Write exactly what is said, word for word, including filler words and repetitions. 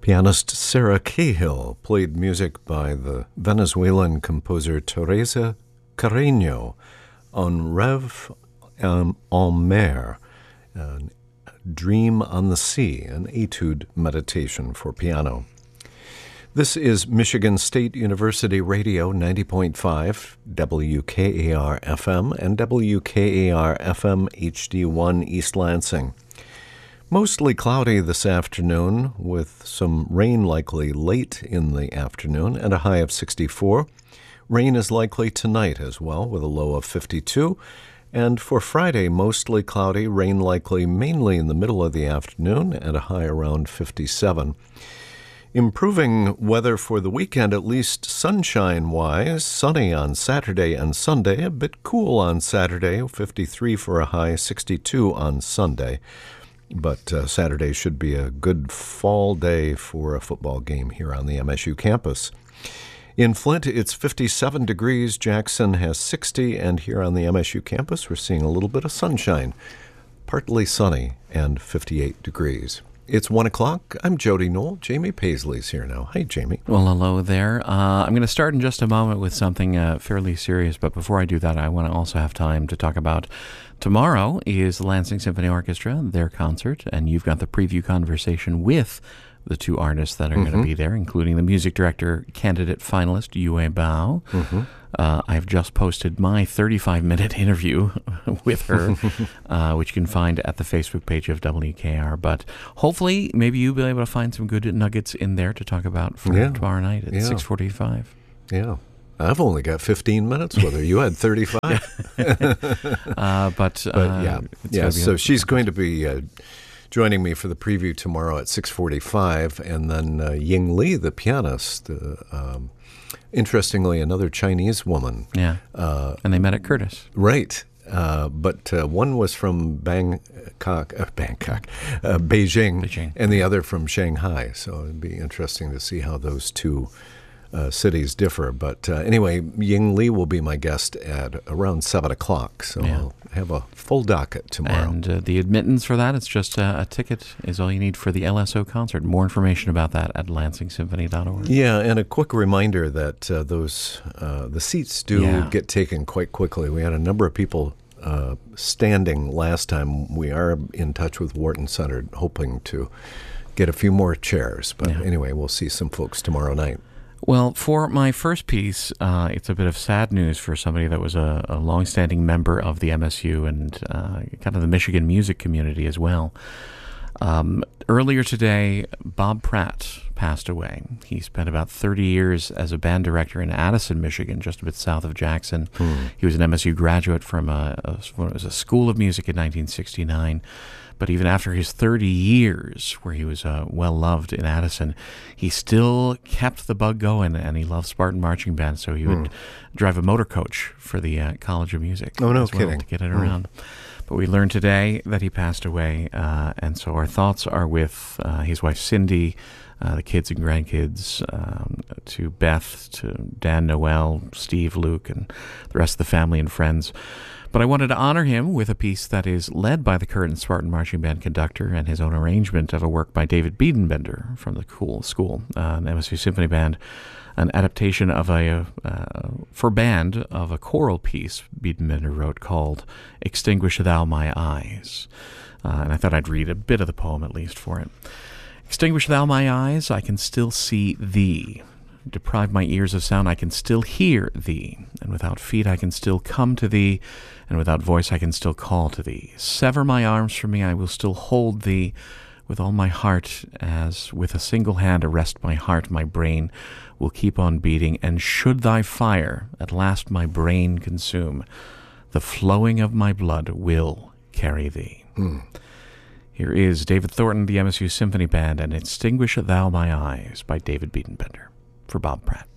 Pianist Sarah Cahill played music by the Venezuelan composer Teresa Carreño on Rêve en mer, a Dream on the Sea, an etude meditation for piano. This is Michigan State University Radio, ninety point five, W K A R F M, and W K A R F M H D one East Lansing. Mostly cloudy this afternoon, with some rain likely late in the afternoon and a high of sixty-four. Rain is likely tonight as well, with a low of fifty-two. And for Friday, mostly cloudy, rain likely mainly in the middle of the afternoon and a high around fifty-seven. Improving weather for the weekend, at least sunshine-wise. Sunny on Saturday and Sunday, a bit cool on Saturday, fifty-three for a high, sixty-two on Sunday. But uh, Saturday should be a good fall day for a football game here on the M S U campus. In Flint, it's fifty-seven degrees. Jackson has sixty, and here on the M S U campus, we're seeing a little bit of sunshine. Partly sunny and fifty-eight degrees. It's one o'clock. I'm Jody Knoll. Jamie Paisley's here now. Hi, Jamie. Well, hello there. Uh, I'm going to start in just a moment with something uh, fairly serious, but before I do that, I want to also have time to talk about tomorrow is the Lansing Symphony Orchestra, their concert, and you've got the preview conversation with the two artists that are mm-hmm. going to be there, including the music director candidate finalist, Yue Bao. Mm-hmm. Uh, I've just posted my thirty-five minute interview with her, uh, which you can find at the Facebook page of W K R. But hopefully, maybe you'll be able to find some good nuggets in there to talk about for yeah. tomorrow night at yeah. six forty-five. Yeah. I've only got fifteen minutes with her. You had thirty-five. uh, but, uh, but yeah, yeah. So she's going to be uh, joining me for the preview tomorrow at six forty-five, and then uh, Ying Li, the pianist. Uh, um, interestingly, another Chinese woman. Yeah, uh, and they met at Curtis. Right. Uh, but uh, one was from Bangkok, uh, Bangkok, uh, Beijing, Beijing, and the other from Shanghai. So it'd be interesting to see how those two Uh, cities differ. But uh, anyway, Ying Li will be my guest at around seven o'clock, so yeah. I'll have a full docket tomorrow. And uh, the admittance for that, it's just uh, a ticket is all you need for the L S O concert. More information about that at lansing symphony dot org. Yeah, and a quick reminder that uh, those uh, the seats do yeah. get taken quite quickly. We had a number of people uh, standing last time. We are in touch with Wharton Center, hoping to get a few more chairs. But yeah. anyway, we'll see some folks tomorrow night. Well, for my first piece, uh, it's a bit of sad news for somebody that was a, a longstanding member of the M S U and uh, kind of the Michigan music community as well. Um, earlier today, Bob Pratt passed away. He spent about thirty years as a band director in Addison, Michigan, just a bit south of Jackson. Hmm. He was an M S U graduate from a, a, it was a School of Music in nineteen sixty-nine. But even after his thirty years, where he was uh, well-loved in Addison, he still kept the bug going, and he loved Spartan Marching Band, so he would mm. drive a motor coach for the uh, College of Music. Oh, no as well, kidding. to get it mm. around. But we learned today that he passed away, uh, and so our thoughts are with uh, his wife, Cindy, uh, the kids and grandkids, um, to Beth, to Dan, Noel, Steve, Luke, and the rest of the family and friends. But I wanted to honor him with a piece that is led by the current Spartan Marching Band conductor and his own arrangement of a work by David Biedenbender from the cool school, uh, the M S U Symphony Band, an adaptation of a, uh, for band, of a choral piece Biedenbender wrote called Extinguish Thou My Eyes. Uh, and I thought I'd read a bit of the poem at least for it. Extinguish thou my eyes, I can still see thee. Deprive my ears of sound, I can still hear thee. And without feet, I can still come to thee. And without voice, I can still call to thee. Sever my arms from me, I will still hold thee with all my heart, as with a single hand arrest my heart, my brain will keep on beating. And should thy fire at last my brain consume, the flowing of my blood will carry thee. Hmm. Here is David Thornton, the M S U Symphony Band, and Extinguish Thou My Eyes by David Biedenbender. For Bob Pratt.